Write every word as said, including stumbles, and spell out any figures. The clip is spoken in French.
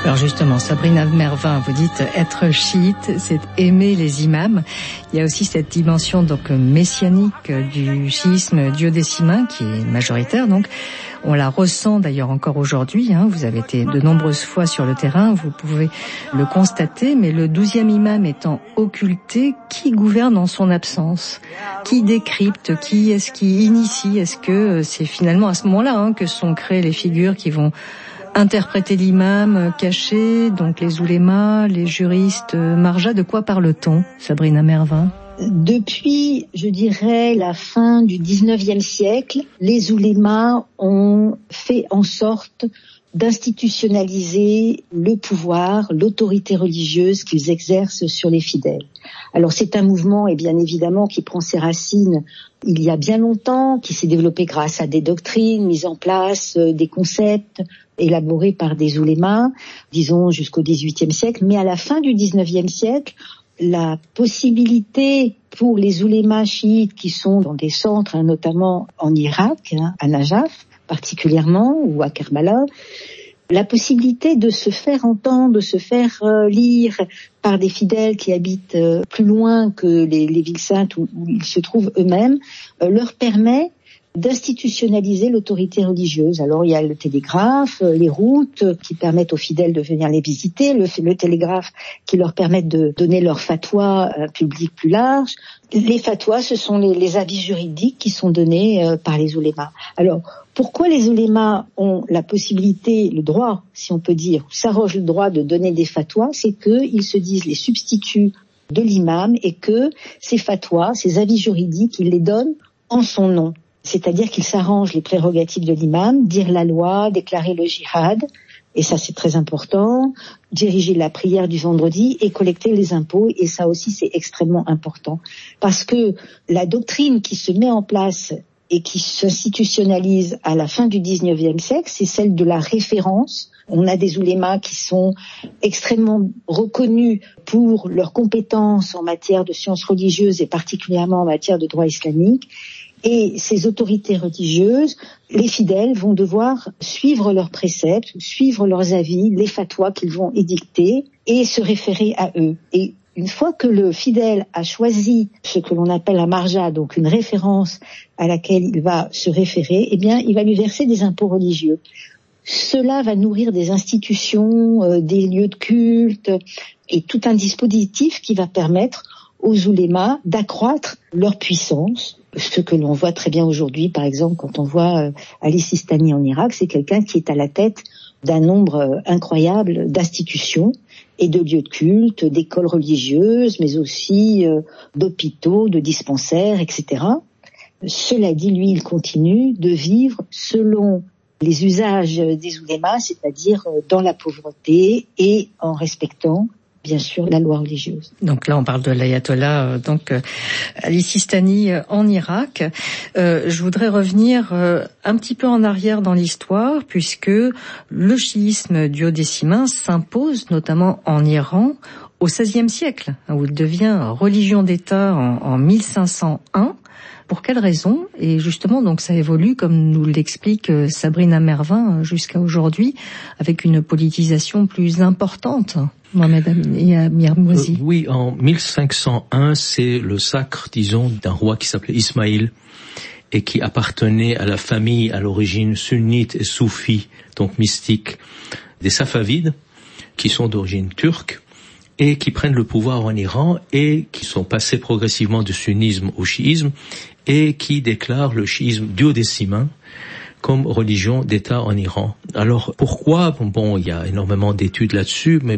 Alors justement, Sabrina Mervin, vous dites être chiite, c'est aimer les imams. Il y a aussi cette dimension donc messianique du chiisme duodécimain qui est majoritaire. Donc, on la ressent d'ailleurs encore aujourd'hui. Hein. Vous avez été de nombreuses fois sur le terrain, vous pouvez le constater. Mais le douzième imam étant occulté, qui gouverne en son absence? Qui décrypte? Qui est-ce qui initie? Est-ce que c'est finalement à ce moment-là hein, que sont créées les figures qui vont interpréter l'imam caché, donc les oulémas, les juristes marja? De quoi parle-t-on, Sabrina Mervin? Depuis, je dirais, la fin du dix-neuvième siècle, les oulémas ont fait en sorte d'institutionnaliser le pouvoir, l'autorité religieuse qu'ils exercent sur les fidèles. Alors c'est un mouvement, et bien évidemment, qui prend ses racines il y a bien longtemps, qui s'est développé grâce à des doctrines mises en place, euh, des concepts élaborés par des oulémas, disons jusqu'au dix-huitième siècle. Mais à la fin du dix-neuvième siècle, la possibilité pour les oulémas chiites qui sont dans des centres, hein, notamment en Irak, hein, à Najaf particulièrement, ou à Kerbala, la possibilité de se faire entendre, de se faire euh, lire par des fidèles qui habitent euh, plus loin que les, les villes saintes où, où ils se trouvent eux-mêmes, euh, leur permet d'institutionnaliser l'autorité religieuse. Alors il y a le télégraphe, les routes qui permettent aux fidèles de venir les visiter, le, le télégraphe qui leur permet de donner leur fatwa à un public plus large. Les fatwas, ce sont les, les avis juridiques qui sont donnés euh, par les oulémas. Alors pourquoi les oulémas ont la possibilité, le droit, si on peut dire, s'arrogent le droit de donner des fatwas? C'est qu'ils se disent les substituts de l'imam et que ces fatwas, ces avis juridiques, ils les donnent en son nom. C'est-à-dire qu'ils s'arrangent les prérogatives de l'imam, dire la loi, déclarer le jihad, et ça c'est très important, diriger la prière du vendredi et collecter les impôts, et ça aussi c'est extrêmement important. Parce que la doctrine qui se met en place et qui s'institutionnalise à la fin du dix-neuvième siècle, c'est celle de la référence. On a des oulémas qui sont extrêmement reconnus pour leurs compétences en matière de sciences religieuses et particulièrement en matière de droit islamique. Et ces autorités religieuses, les fidèles vont devoir suivre leurs préceptes, suivre leurs avis, les fatwas qu'ils vont édicter et se référer à eux. Et une fois que le fidèle a choisi ce que l'on appelle un marja, donc une référence à laquelle il va se référer, eh bien, il va lui verser des impôts religieux. Cela va nourrir des institutions, euh, des lieux de culte et tout un dispositif qui va permettre aux oulémas d'accroître leur puissance. Ce que l'on voit très bien aujourd'hui, par exemple, quand on voit euh, Ali Sistani en Irak, c'est quelqu'un qui est à la tête d'un nombre euh, incroyable d'institutions et de lieux de culte, d'écoles religieuses, mais aussi euh, d'hôpitaux, de dispensaires, et cetera. Cela dit, lui, il continue de vivre selon les usages des oulémas, c'est-à-dire euh, dans la pauvreté et en respectant bien sûr la loi religieuse. Donc là on parle de l'ayatollah euh, donc euh, Ali Sistani euh, en Irak. Euh, je voudrais revenir euh, un petit peu en arrière dans l'histoire puisque le chiisme duodécimain s'impose notamment en Iran au seizième siècle où il devient religion d'État en, en mille cinq cent un. Pour quelles raisons? Et justement, donc ça évolue, comme nous l'explique Sabrina Mervin, jusqu'à aujourd'hui, avec une politisation plus importante. Mohamed Amir Mouazi. Euh, oui, en mille cinq cent un, c'est le sacre, disons, d'un roi qui s'appelait Ismaïl et qui appartenait à la famille à l'origine sunnite et soufie, donc mystique, des Safavides, qui sont d'origine turque et qui prennent le pouvoir en Iran et qui sont passés progressivement du sunnisme au chiisme et qui déclarent le chiisme duodécimain comme religion d'État en Iran. Alors pourquoi? Bon, il y a énormément d'études là-dessus, mais